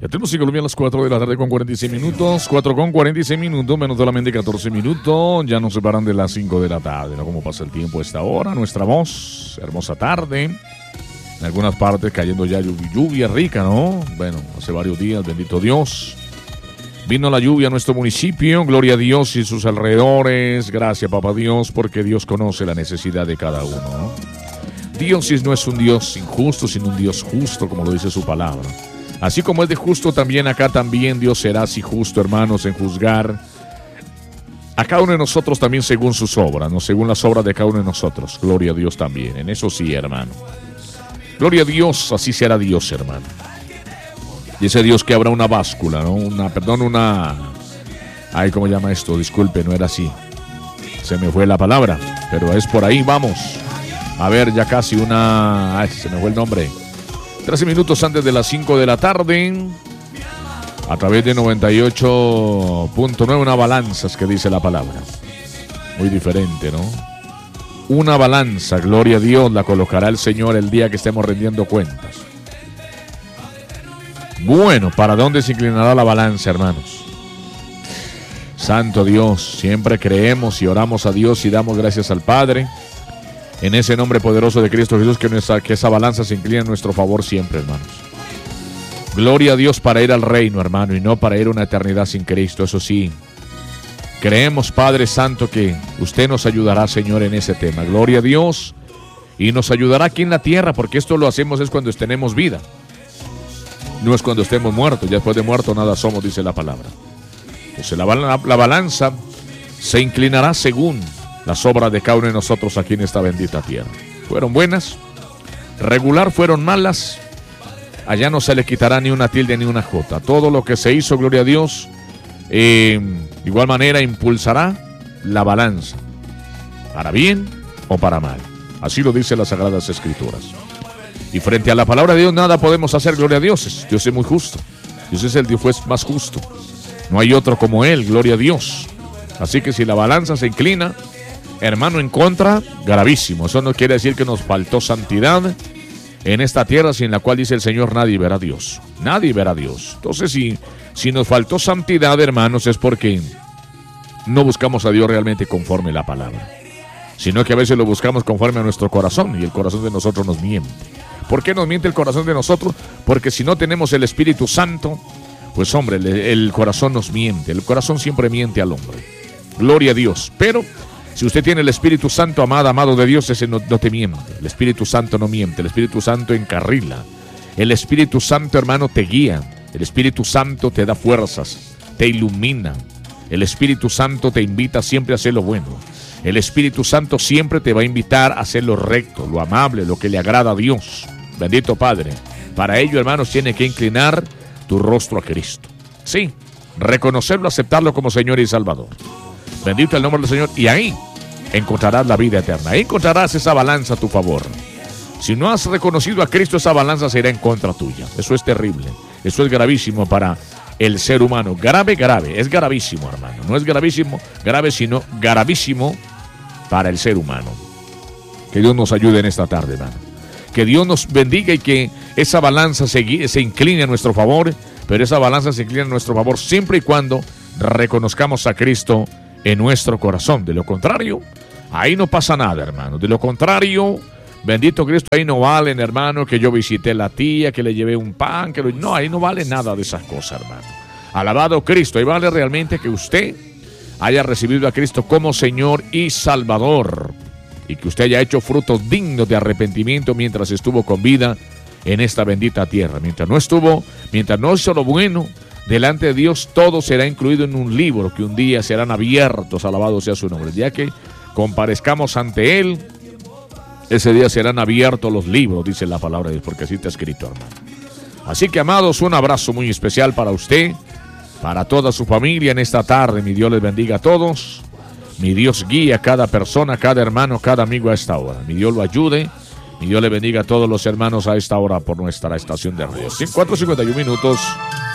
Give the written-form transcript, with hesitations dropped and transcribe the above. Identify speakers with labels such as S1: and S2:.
S1: Tenemos en Colombia a las 4 de la tarde con 46 minutos, 4 con 46 minutos, menos solamente 14 minutos, ya nos separan de las 5 de la tarde, ¿no? Cómo pasa el tiempo a esta hora, nuestra voz, hermosa tarde, en algunas partes cayendo ya lluvia rica, ¿no? Bueno, hace varios días, bendito Dios, vino la lluvia a nuestro municipio, gloria a Dios y sus alrededores, gracias Papá Dios, porque Dios conoce la necesidad de cada uno, ¿no? Dios no es un Dios injusto, sino un Dios justo, como lo dice su palabra. Así como es de justo también acá también Dios será así justo, hermanos, en juzgar a cada uno de nosotros también según sus obras, no según las obras de cada uno de nosotros. Gloria a Dios también, en eso sí, hermano. Gloria a Dios, así será Dios, hermano. Y ese Dios que habrá una báscula, ¿no? Ay, ¿cómo llama esto? Disculpe, no era así. Se me fue la palabra, pero es por ahí, vamos. A ver, ya casi se me fue el nombre. 13 minutos antes de las 5 de la tarde, a través de 98.9, una balanza, es que dice la palabra. Muy diferente, ¿no? Una balanza, gloria a Dios, la colocará el Señor el día que estemos rendiendo cuentas. Bueno, ¿para dónde se inclinará la balanza, hermanos? Santo Dios, siempre creemos y oramos a Dios y damos gracias al Padre. En ese nombre poderoso de Cristo Jesús, que esa balanza se inclina en nuestro favor siempre, hermanos. Gloria a Dios para ir al reino, hermano, y no para ir a una eternidad sin Cristo, eso sí. Creemos, Padre Santo, que usted nos ayudará, Señor, en ese tema. Gloria a Dios, y nos ayudará aquí en la tierra, porque esto lo hacemos es cuando tenemos vida. No es cuando estemos muertos, ya después de muertos nada somos, dice la palabra. Entonces la balanza se inclinará según las obras de cada uno de nosotros aquí en esta bendita tierra. Fueron buenas, regular, fueron malas, allá no se le quitará ni una tilde ni una jota. Todo lo que se hizo, gloria a Dios, de igual manera impulsará la balanza, para bien o para mal. Así lo dicen las Sagradas Escrituras. Y frente a la palabra de Dios nada podemos hacer, gloria a Dios. Dios es muy justo. Dios es el Dios más justo. No hay otro como Él, gloria a Dios. Así que si la balanza se inclina, hermano, en contra, gravísimo. Eso no quiere decir que nos faltó santidad en esta tierra, sin la cual dice el Señor, nadie verá a Dios. Nadie verá a Dios. Entonces, si nos faltó santidad, hermanos, es porque no buscamos a Dios realmente conforme la palabra, sino que a veces lo buscamos conforme a nuestro corazón, y el corazón de nosotros nos miente. ¿Por qué nos miente el corazón de nosotros? Porque si no tenemos el Espíritu Santo, pues hombre, el corazón nos miente. El corazón siempre miente al hombre. Gloria a Dios. Pero si usted tiene el Espíritu Santo, amado de Dios, ese no te miente. El Espíritu Santo no miente. El Espíritu Santo encarrila. El Espíritu Santo, hermano, te guía. El Espíritu Santo te da fuerzas, te ilumina. El Espíritu Santo te invita siempre a hacer lo bueno. El Espíritu Santo siempre te va a invitar a hacer lo recto, lo amable, lo que le agrada a Dios. Bendito Padre. Para ello, hermanos, tiene que inclinar tu rostro a Cristo. Sí, reconocerlo, aceptarlo como Señor y Salvador. Bendito el nombre del Señor. Y ahí encontrarás la vida eterna. Ahí encontrarás esa balanza a tu favor. Si no has reconocido a Cristo, esa balanza será en contra tuya. Eso es terrible. Eso es gravísimo para el ser humano. Grave. Es gravísimo, hermano. No es gravísimo, grave, sino gravísimo para el ser humano. Que Dios nos ayude en esta tarde, hermano. Que Dios nos bendiga y que esa balanza se incline a nuestro favor. Pero esa balanza se inclina a nuestro favor siempre y cuando reconozcamos a Cristo en nuestro corazón. De lo contrario, ahí no pasa nada, hermano. De lo contrario, bendito Cristo, ahí no valen, hermano, que yo visité a la tía, que le llevé un pan, no, ahí no vale nada de esas cosas, hermano. Alabado Cristo, ahí vale realmente que usted haya recibido a Cristo como Señor y Salvador, y que usted haya hecho frutos dignos de arrepentimiento mientras estuvo con vida en esta bendita tierra. Mientras no hizo lo bueno delante de Dios, todo será incluido en un libro que un día serán abiertos, alabado sea su nombre. Ya que comparezcamos ante Él, ese día serán abiertos los libros, dice la palabra de Dios, porque así está escrito, hermano. Así que, amados, un abrazo muy especial para usted, para toda su familia en esta tarde. Mi Dios les bendiga a todos. Mi Dios guía a cada persona, cada hermano, cada amigo a esta hora. Mi Dios lo ayude. Mi Dios le bendiga a todos los hermanos a esta hora por nuestra estación de radio. 4:51 minutos.